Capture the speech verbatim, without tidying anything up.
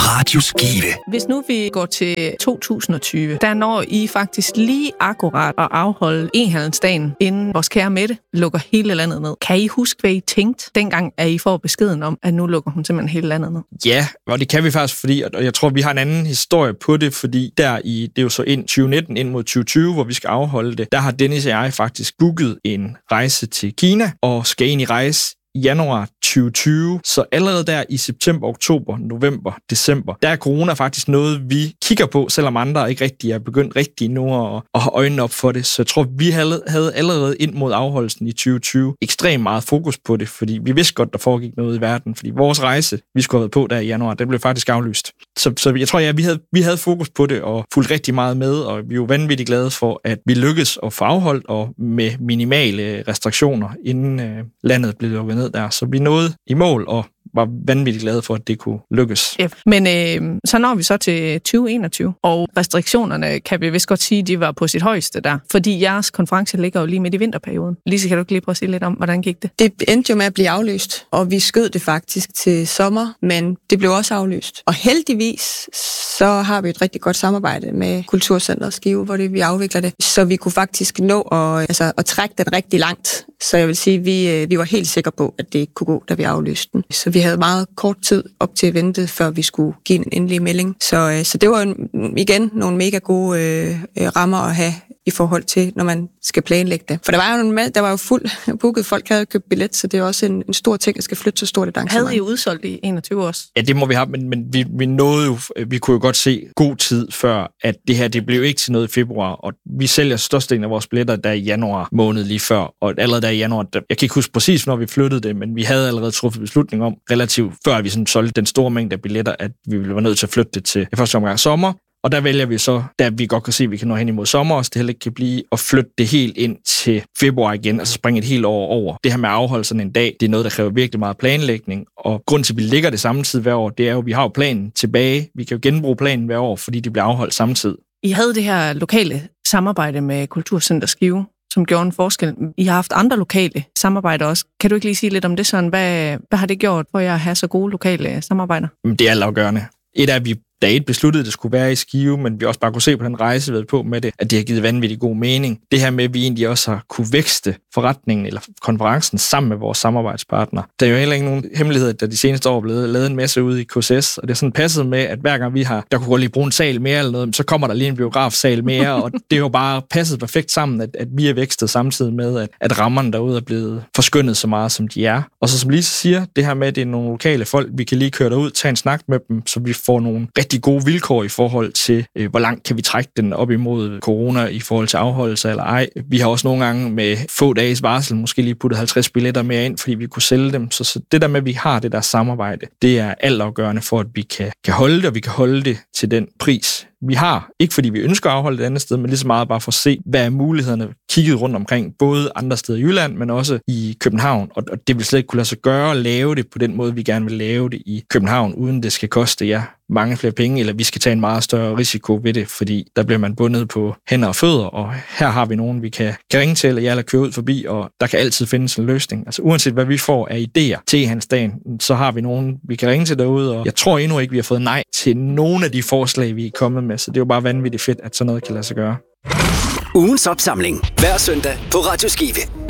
Radio Skive. Hvis nu vi går til to tusind og tyve, der når I faktisk lige akkurat at afholde e-handelsdagen, inden vores kære Mette lukker hele landet ned. Kan I huske, hvad I tænkte, dengang at I får beskeden om, at nu lukker hun simpelthen hele landet ned? Ja, og det kan vi faktisk, fordi, og jeg tror, vi har en anden historie på det, fordi der i, det er jo så ind tyve nitten ind mod tyve tyve, hvor vi skal afholde det, der har Dennis og jeg faktisk booket en rejse til Kina, og skal egentlig rejse i januar tyve tyve, så allerede der i september, oktober, november, december, der er corona faktisk noget, vi kigger på, selvom andre ikke rigtig er begyndt rigtig nu at, at have øjnene op for det. Så jeg tror, vi havde, havde allerede ind mod afholdelsen i tyve tyve ekstremt meget fokus på det, fordi vi vidste godt, der foregik noget i verden, fordi vores rejse, vi skulle have været på der i januar, den blev faktisk aflyst. Så, så jeg tror, ja, vi havde, vi havde fokus på det og fulgt rigtig meget med, og vi er jo vanvittigt glade for, at vi lykkedes at få afholdt og med minimale restriktioner, inden øh, landet blev lukket ned der. Så vi nåede i mål og var vanvittigt glade for, at det kunne lykkes. Ja, men øh, så når vi så til tyve enogtyve, og restriktionerne, kan vi vist godt sige, de var på sit højeste der, fordi jeres konference ligger jo lige midt i vinterperioden. Lise, kan du ikke lige prøve at sige lidt om, hvordan gik det? Det endte jo med at blive aflyst, og vi skød det faktisk til sommer, men det blev også aflyst. Og heldigvis, så har vi et rigtig godt samarbejde med Kulturcentret Skive, hvor det, vi afvikler det, så vi kunne faktisk nå at, altså, at trække den rigtig langt. Så jeg vil sige, at vi, vi var helt sikre på, at det ikke kunne gå, da vi aflyste den. Så vi havde meget kort tid op til ventet, før vi skulle give en endelig melding. Så, så det var en, igen nogle mega gode øh, rammer at have i forhold til, når man skal planlægge det. For der var jo, en, der var jo fuld booket, folk havde købt billet, så det er også en, en stor ting, at skal flytte så stort et arrangement. Havde I udsolgt i enogtyve også? Ja, det må vi have, men, men vi, vi nåede jo, vi kunne jo godt se god tid før, at det her, det blev ikke til noget i februar, og vi sælger størstedelen af vores billetter der i januar måned lige før, og allerede der i januar, der, jeg kan ikke huske præcis, når vi flyttede det, men vi havde allerede truffet beslutning om, relativt før vi sådan solgte den store mængde af billetter, at vi ville være nødt til at flytte det til i første omgang sommer. Og der vælger vi så, da vi godt kan se, at vi kan nå hen imod sommer, så det heller ikke kan blive at flytte det helt ind til februar igen, altså springe et helt år over. Det her med at afholde sådan en dag, det er noget, der kræver virkelig meget planlægning. Og grund til, at vi ligger det samme tid hver år, det er jo, at vi har jo planen tilbage. Vi kan jo genbruge planen hver år, fordi det bliver afholdt samtidig. I havde det her lokale samarbejde med Kulturcenter Skive, som gjorde en forskel. I har haft andre lokale samarbejder også. Kan du ikke lige sige lidt om det sådan? Hvad, hvad har det gjort for jer at have så gode lokale samarbejder? Det er altafgørende. Et af, at vi da et besluttede, at det skulle være i Skive, men vi også bare kunne se på den rejse, vi havde på med det, at det har givet vanvittig god mening. Det her med, at vi egentlig også har kunne vækste forretningen eller konferencen sammen med vores samarbejdspartnere. Der er jo heller ikke nogen hemmelighed, at der de seneste år er blevet lavet en masse ude i K S S, og det er sådan passet med, at hver gang vi har, der kunne godt lige bruge en sal mere eller noget, så kommer der lige en biografsal mere, og det er jo bare passet perfekt sammen, at, at vi er vækstet samtidig med, at, at rammerne derude er blevet forskønnet så meget, som de er. Og så som Lise siger, det her med, at det er nogle lokale folk, vi kan lige køre derud, tage en snak med dem, så vi får nogle rigtig gode vilkår i forhold til, øh, hvor langt kan vi trække den op imod corona i forhold til afholdelse eller ej. Vi har også nogle gange med få dages varsel måske lige puttet halvtreds billetter mere ind, fordi vi kunne sælge dem. Så, så det der med, at vi har det der samarbejde, det er altafgørende for, at vi kan, kan holde det, og vi kan holde det til den pris, vi har. Ikke fordi vi ønsker at afholde det andet sted, men lige så meget bare for at se, hvad er mulighederne kigget rundt omkring, både andre steder i Jylland, men også i København. Og, og det vil slet ikke kunne lade sig gøre at lave det på den måde, vi gerne vil lave det i København, uden det skal koste jer mange flere penge, eller vi skal tage en meget større risiko ved det, fordi der bliver man bundet på hænder og fødder, og her har vi nogen, vi kan, kan ringe til, eller jeg eller køre ud forbi, og der kan altid findes en løsning. Altså uanset hvad vi får af idéer til hans dagen, så har vi nogen, vi kan ringe til derude, og jeg tror endnu ikke, vi har fået nej til nogle af de forslag, vi er kommet med, så det er jo bare vanvittigt fedt, at sådan noget kan lade sig gøre. Ugens opsamling hver søndag på Radio Skive.